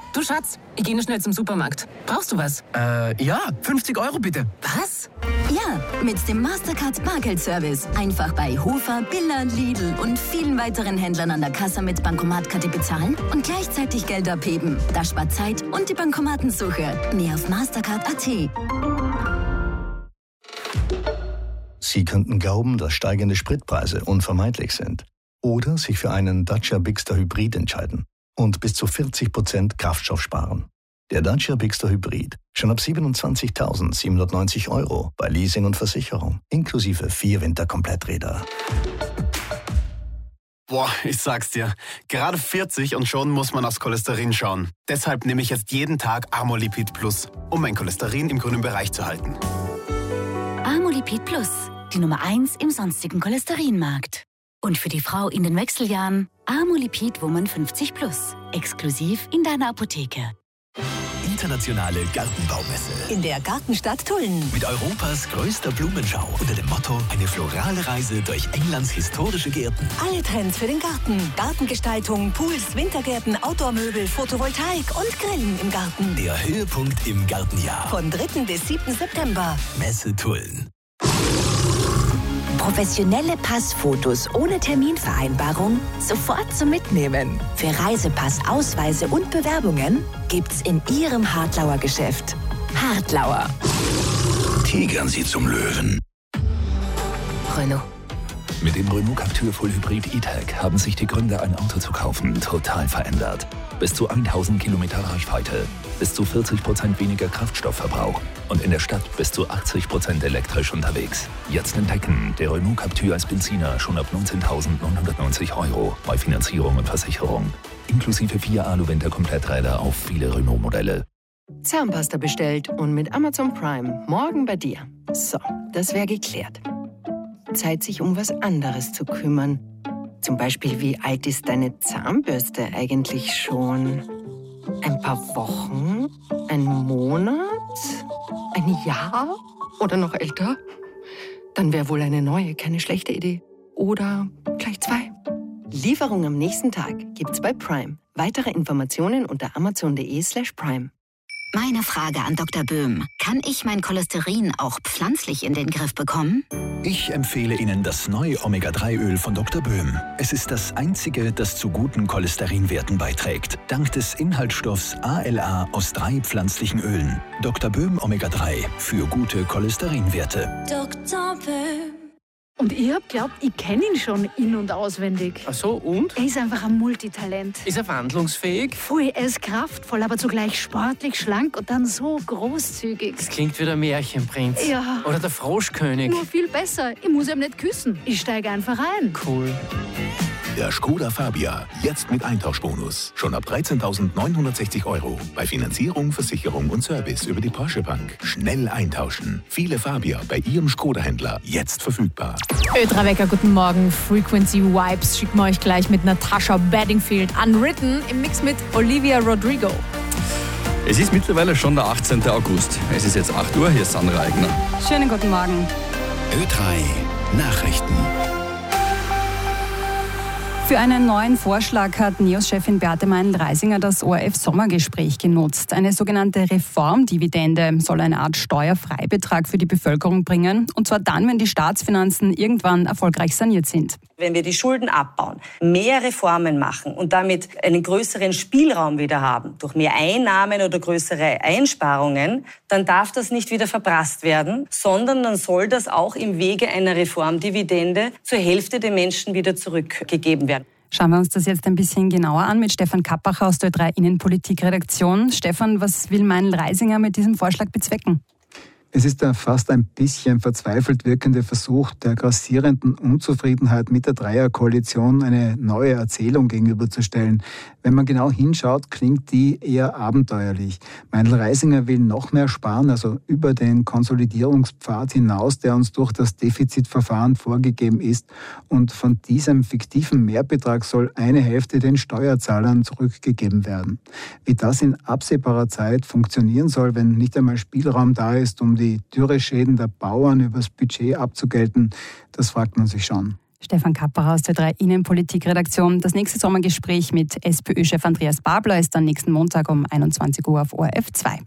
Du Schatz, ich gehe noch schnell zum Supermarkt. Brauchst du was? Ja, 50 € bitte. Was? Ja, mit dem Mastercard Bargeldservice. Einfach bei Hofer, Billa, Lidl und vielen weiteren Händlern an der Kasse mit Bankomatkarte bezahlen und gleichzeitig Geld abheben. Das spart Zeit und die Bankomatensuche. Mehr auf Mastercard.at. Sie könnten glauben, dass steigende Spritpreise unvermeidlich sind. Oder sich für einen Dacia Bigster Hybrid entscheiden und bis zu 40% Kraftstoff sparen. Der Dacia Bigster Hybrid. Schon ab 27.790 € bei Leasing und Versicherung. Inklusive 4 Winterkompletträder. Boah, ich sag's dir. Gerade 40 und schon muss man aufs Cholesterin schauen. Deshalb nehme ich jetzt jeden Tag Amolipid Plus, um mein Cholesterin im grünen Bereich zu halten. Amolipid Plus, die Nummer 1 im sonstigen Cholesterinmarkt. Und für die Frau in den Wechseljahren Amolipid Woman 50 Plus. Exklusiv in deiner Apotheke. Internationale Gartenbaumesse. In der Gartenstadt Tulln. Mit Europas größter Blumenschau unter dem Motto eine florale Reise durch Englands historische Gärten. Alle Trends für den Garten. Gartengestaltung, Pools, Wintergärten, Outdoor-Möbel, Photovoltaik und Grillen im Garten. Der Höhepunkt im Gartenjahr. Von 3. bis 7. September. Messe Tulln. Professionelle Passfotos ohne Terminvereinbarung sofort zum Mitnehmen. Für Reisepass, Ausweise und Bewerbungen gibt's in Ihrem Hartlauer Geschäft. Hartlauer. Tigern Sie zum Löwen. Renault. Mit dem Renault Captur Full Hybrid E-Tech haben sich die Gründe, ein Auto zu kaufen, total verändert. Bis zu 1000 Kilometer Reichweite, bis zu 40% weniger Kraftstoffverbrauch und in der Stadt bis zu 80% elektrisch unterwegs. Jetzt entdecken, der Renault Captur als Benziner schon ab 19.990 € bei Finanzierung und Versicherung. Inklusive 4 Alu-Winter-Kompletträder auf viele Renault-Modelle. Zahnpasta bestellt und mit Amazon Prime morgen bei dir. So, das wäre geklärt. Zeit, sich um was anderes zu kümmern. Zum Beispiel, wie alt ist deine Zahnbürste eigentlich schon? Ein paar Wochen? Ein Monat? Ein Jahr? Oder noch älter? Dann wäre wohl eine neue keine schlechte Idee. Oder gleich 2. Lieferung am nächsten Tag gibt's bei Prime. Weitere Informationen unter amazon.de/prime. Meine Frage an Dr. Böhm. Kann ich mein Cholesterin auch pflanzlich in den Griff bekommen? Ich empfehle Ihnen das neue Omega-3-Öl von Dr. Böhm. Es ist das einzige, das zu guten Cholesterinwerten beiträgt. Dank des Inhaltsstoffs ALA aus 3 pflanzlichen Ölen. Dr. Böhm Omega-3 für gute Cholesterinwerte. Dr. Böhm. Und ich hab glaubt, ich kenne ihn schon in- und auswendig. Ach so, und? Er ist einfach ein Multitalent. Ist er wandlungsfähig? Voll, er ist kraftvoll, aber zugleich sportlich, schlank und dann so großzügig. Das klingt wie der Märchenprinz. Ja. Oder der Froschkönig. Nur viel besser. Ich muss ihm nicht küssen. Ich steige einfach ein. Cool. Der Skoda Fabia, jetzt mit Eintauschbonus. Schon ab 13.960 € bei Finanzierung, Versicherung und Service über die Porsche Bank. Schnell eintauschen. Viele Fabia bei Ihrem Skoda-Händler jetzt verfügbar. Ö3 Wecker, guten Morgen. Frequency Vibes schicken wir euch gleich mit Natasha Bedingfield. Unwritten im Mix mit Olivia Rodrigo. Es ist mittlerweile schon der 18. August. Es ist jetzt 8 Uhr, hier ist Sandra Eigner. Schönen guten Morgen. Ö3 Nachrichten. Für einen neuen Vorschlag hat NEOS-Chefin Beate Meinl-Reisinger das ORF-Sommergespräch genutzt. Eine sogenannte Reformdividende soll eine Art Steuerfreibetrag für die Bevölkerung bringen. Und zwar dann, wenn die Staatsfinanzen irgendwann erfolgreich saniert sind. Wenn wir die Schulden abbauen, mehr Reformen machen und damit einen größeren Spielraum wieder haben, durch mehr Einnahmen oder größere Einsparungen, dann darf das nicht wieder verprasst werden, sondern dann soll das auch im Wege einer Reformdividende zur Hälfte der Menschen wieder zurückgegeben werden. Schauen wir uns das jetzt ein bisschen genauer an mit Stefan Kappacher aus der Ö3 Innenpolitik-Redaktion. Stefan, was will Meinl-Reisinger mit diesem Vorschlag bezwecken? Es ist fast ein bisschen verzweifelt wirkende Versuch, der grassierenden Unzufriedenheit mit der Dreierkoalition eine neue Erzählung gegenüberzustellen. Wenn man genau hinschaut, klingt die eher abenteuerlich. Meinl-Reisinger will noch mehr sparen, also über den Konsolidierungspfad hinaus, der uns durch das Defizitverfahren vorgegeben ist. Und von diesem fiktiven Mehrbetrag soll eine Hälfte den Steuerzahlern zurückgegeben werden. Wie das in absehbarer Zeit funktionieren soll, wenn nicht einmal Spielraum da ist, um die Dürreschäden der Bauern übers Budget abzugelten, das fragt man sich schon. Stefan Kapperer aus der 3 Innenpolitik-Redaktion. Das nächste Sommergespräch mit SPÖ-Chef Andreas Babler ist dann nächsten Montag um 21 Uhr auf ORF 2.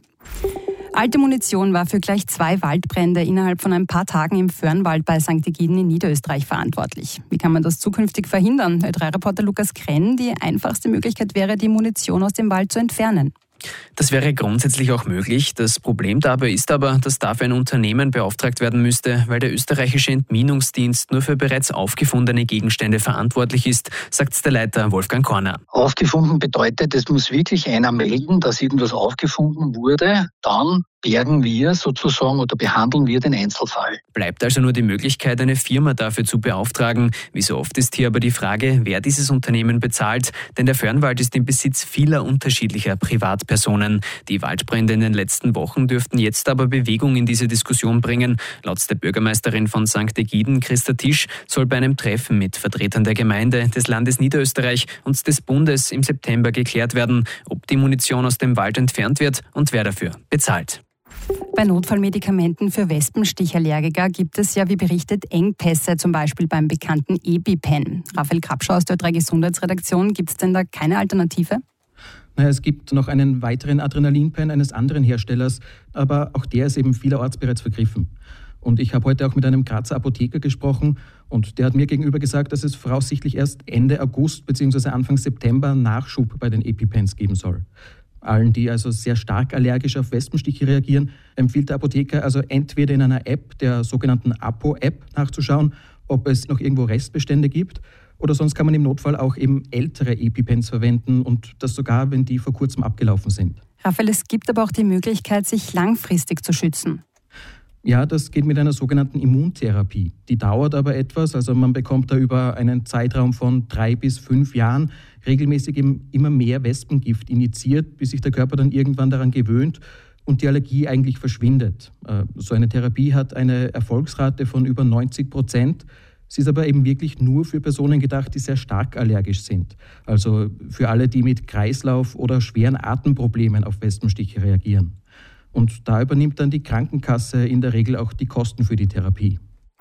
Alte Munition war für gleich 2 Waldbrände innerhalb von ein paar Tagen im Föhrnwald bei St. Egiden in Niederösterreich verantwortlich. Wie kann man das zukünftig verhindern? Ö3-Reporter Lukas Krenn, die einfachste Möglichkeit wäre, die Munition aus dem Wald zu entfernen. Das wäre grundsätzlich auch möglich. Das Problem dabei ist aber, dass dafür ein Unternehmen beauftragt werden müsste, weil der österreichische Entminungsdienst nur für bereits aufgefundene Gegenstände verantwortlich ist, sagt der Leiter Wolfgang Korner. Aufgefunden bedeutet, es muss wirklich einer melden, dass irgendwas aufgefunden wurde. Dann bergen wir sozusagen oder behandeln wir den Einzelfall. Bleibt also nur die Möglichkeit, eine Firma dafür zu beauftragen. Wie so oft ist hier aber die Frage, wer dieses Unternehmen bezahlt. Denn der Föhrnwald ist im Besitz vieler unterschiedlicher Privatpersonen. Die Waldbrände in den letzten Wochen dürften jetzt aber Bewegung in diese Diskussion bringen. Laut der Bürgermeisterin von St. Egiden, Christa Tisch, soll bei einem Treffen mit Vertretern der Gemeinde, des Landes Niederösterreich und des Bundes im September geklärt werden, ob die Munition aus dem Wald entfernt wird und wer dafür bezahlt. Bei Notfallmedikamenten für Wespenstichallergiker gibt es ja, wie berichtet, Engpässe, zum Beispiel beim bekannten EpiPen. Raphael Krapschau aus der 3 Gesundheitsredaktion, gibt es denn da keine Alternative? Naja, es gibt noch einen weiteren Adrenalinpen eines anderen Herstellers, aber auch der ist eben vielerorts bereits vergriffen. Und ich habe heute auch mit einem Grazer Apotheker gesprochen und der hat mir gegenüber gesagt, dass es voraussichtlich erst Ende August bzw. Anfang September Nachschub bei den EpiPens geben soll. Allen, die also sehr stark allergisch auf Wespenstiche reagieren, empfiehlt der Apotheker also entweder in einer App, der sogenannten Apo-App, nachzuschauen, ob es noch irgendwo Restbestände gibt, oder sonst kann man im Notfall auch eben ältere EpiPens verwenden und das sogar, wenn die vor kurzem abgelaufen sind. Raphael, es gibt aber auch die Möglichkeit, sich langfristig zu schützen. Ja, das geht mit einer sogenannten Immuntherapie. Die dauert aber etwas, also man bekommt da über einen Zeitraum von 3 bis 5 Jahren regelmäßig immer mehr Wespengift injiziert, bis sich der Körper dann irgendwann daran gewöhnt und die Allergie eigentlich verschwindet. So eine Therapie hat eine Erfolgsrate von über 90%. Sie ist aber eben wirklich nur für Personen gedacht, die sehr stark allergisch sind. Also für alle, die mit Kreislauf- oder schweren Atemproblemen auf Wespenstiche reagieren. Und da übernimmt dann die Krankenkasse in der Regel auch die Kosten für die Therapie.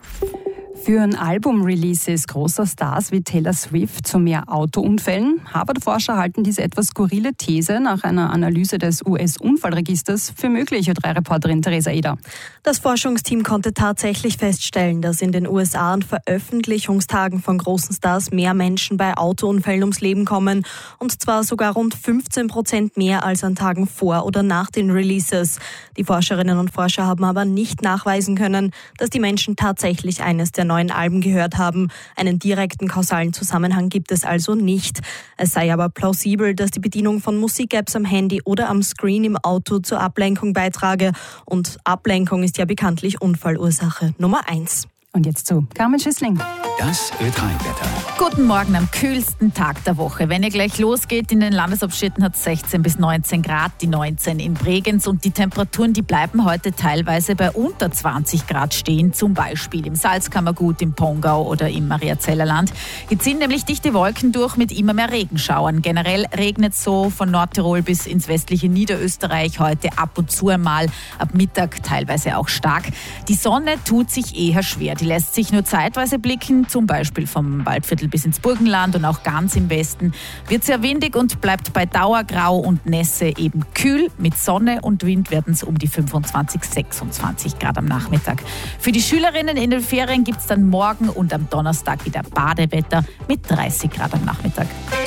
Führen Album-Releases großer Stars wie Taylor Swift zu mehr Autounfällen? Harvard-Forscher halten diese etwas skurrile These nach einer Analyse des US-Unfallregisters für möglich, Ö3-Reporterin Theresa Eder. Das Forschungsteam konnte tatsächlich feststellen, dass in den USA an Veröffentlichungstagen von großen Stars mehr Menschen bei Autounfällen ums Leben kommen. Und zwar sogar rund 15% mehr als an Tagen vor oder nach den Releases. Die Forscherinnen und Forscher haben aber nicht nachweisen können, dass die Menschen tatsächlich eines der neuen Alben gehört haben. Einen direkten kausalen Zusammenhang gibt es also nicht. Es sei aber plausibel, dass die Bedienung von Musik-Apps am Handy oder am Screen im Auto zur Ablenkung beitrage. Und Ablenkung ist ja bekanntlich Unfallursache Nummer 1. Und jetzt zu Carmen Schüssling. Das Ö3-Wetter. Guten Morgen am kühlsten Tag der Woche. Wenn ihr gleich losgeht, in den Landeshauptstädten hat es 16 bis 19 Grad, die 19 in Bregenz. Und die Temperaturen, die bleiben heute teilweise bei unter 20 Grad stehen. Zum Beispiel im Salzkammergut, im Pongau oder im Mariazellerland. Hier ziehen nämlich dichte Wolken durch mit immer mehr Regenschauern. Generell regnet es so von Nordtirol bis ins westliche Niederösterreich heute ab und zu einmal. Ab Mittag teilweise auch stark. Die Sonne tut sich eher schwer. Die lässt sich nur zeitweise blicken, zum Beispiel vom Waldviertel bis ins Burgenland und auch ganz im Westen. Wird sehr windig und bleibt bei Dauergrau und Nässe eben kühl. Mit Sonne und Wind werden es um die 25, 26 Grad am Nachmittag. Für die Schülerinnen in den Ferien gibt es dann morgen und am Donnerstag wieder Badewetter mit 30 Grad am Nachmittag.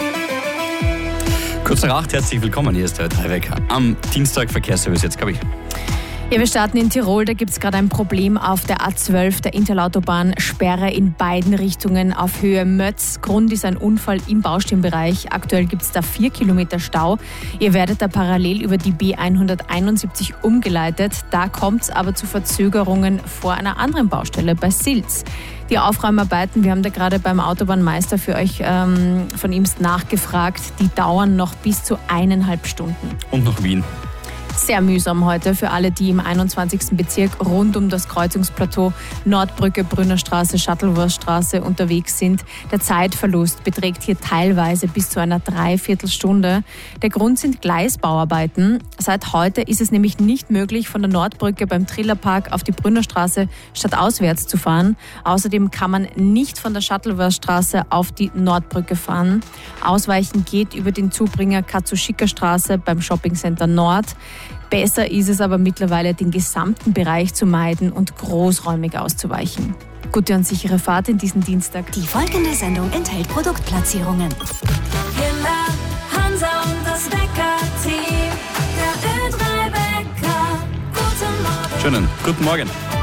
Kurz nach 8, herzlich willkommen, hier ist der Ö3-Wecker. Am Dienstag Verkehrsservice jetzt, glaube ich. Ja, wir starten in Tirol. Da gibt es gerade ein Problem auf der A12, der Interlautobahn. Sperre in beiden Richtungen auf Höhe Mötz. Grund ist ein Unfall im Baustellenbereich. Aktuell gibt es da 4 Kilometer Stau. Ihr werdet da parallel über die B171 umgeleitet. Da kommt es aber zu Verzögerungen vor einer anderen Baustelle bei Silz. Die Aufräumarbeiten, wir haben da gerade beim Autobahnmeister für euch von ihm nachgefragt, die dauern noch bis zu 1,5 Stunden. Und noch Wien. Sehr mühsam heute für alle, die im 21. Bezirk rund um das Kreuzungsplateau Nordbrücke, Brünnerstraße, Shuttleworthstraße unterwegs sind. Der Zeitverlust beträgt hier teilweise bis zu einer Dreiviertelstunde. Der Grund sind Gleisbauarbeiten. Seit heute ist es nämlich nicht möglich, von der Nordbrücke beim Trillerpark auf die Brünnerstraße stadtauswärts zu fahren. Außerdem kann man nicht von der Shuttleworthstraße auf die Nordbrücke fahren. Ausweichen geht über den Zubringer Katsushika-Straße beim Shoppingcenter Nord. Besser ist es aber mittlerweile, den gesamten Bereich zu meiden und großräumig auszuweichen. Gute und sichere Fahrt in diesen Dienstag. Die folgende Sendung enthält Produktplatzierungen. Kinder, Hansa und das Wecker-Team. Der Ö3-Wecker. Guten Morgen. Schönen guten Morgen.